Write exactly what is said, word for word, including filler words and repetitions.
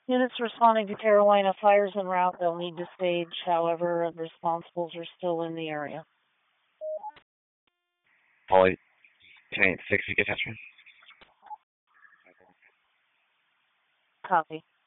Units responding to Carolina fires en route. They'll need to stage. However, the responsibles are still in the area. Polly, ten eight six, you get attachment. Copy.